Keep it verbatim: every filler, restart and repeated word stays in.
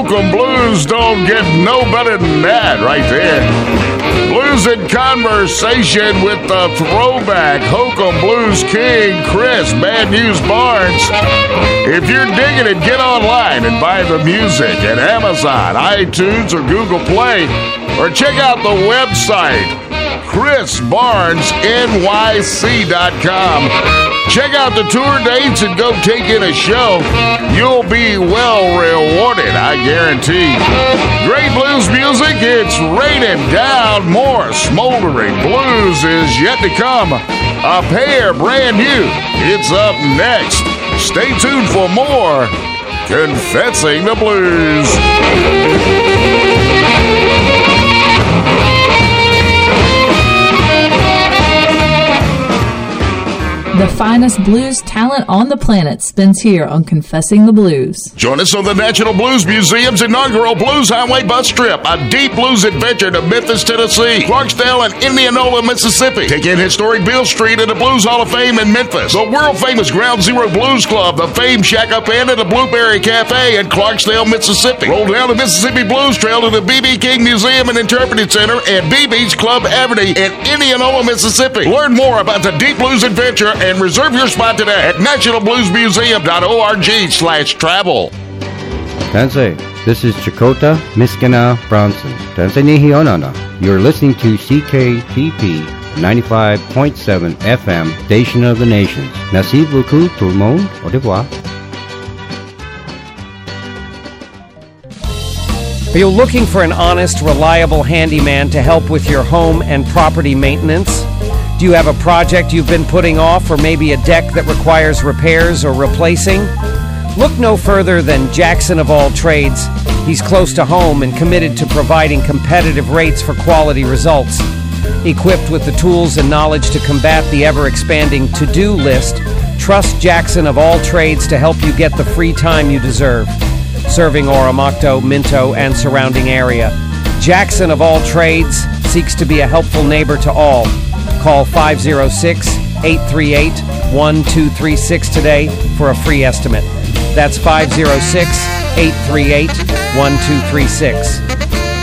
Hokum Blues don't get no better than that right there. Blues in Conversation with the throwback Hokum Blues King, Chris Bad News Barnes. If you're digging it, get online and buy the music at Amazon, iTunes, or Google Play, or check out the website, chris barnes n y c dot com. Check out the tour dates and go take in a show. You'll be well rewarded, I guarantee. Great blues music, it's raining down. More smoldering blues is yet to come. A pair brand new. It's up next. Stay tuned for more Confessing the Blues. The finest blues talent on the planet spins here on Confessing the Blues. Join us on the National Blues Museum's inaugural Blues Highway bus trip, a deep blues adventure to Memphis, Tennessee, Clarksdale, and Indianola, Mississippi. Take in historic Beale Street and the Blues Hall of Fame in Memphis, the world-famous Ground Zero Blues Club, the famed Shack Up Inn, and the Blueberry Cafe in Clarksdale, Mississippi. Roll down the Mississippi Blues Trail to the B B. King Museum and Interpretive Center and B B's Club Avenue in Indianola, Mississippi. Learn more about the deep blues adventure and reserve your spot today at national blues museum dot org slash travel. Tansei, this is Chakota Miskina Bronson. Tansei ni hionana. You're listening to C K P P ninety-five point seven F M, Station of the Nations. Merci beaucoup tout le monde. Au revoir. Are you looking for an honest, reliable handyman to help with your home and property maintenance? Do you have a project you've been putting off, or maybe a deck that requires repairs or replacing? Look no further than Jackson of All Trades. He's close to home and committed to providing competitive rates for quality results. Equipped with the tools and knowledge to combat the ever-expanding to-do list, trust Jackson of All Trades to help you get the free time you deserve. Serving Oromocto, Minto, and surrounding area, Jackson of All Trades seeks to be a helpful neighbor to all. Call five oh six, eight three eight, one two three six today for a free estimate. That's five oh six, eight three eight, one two three six.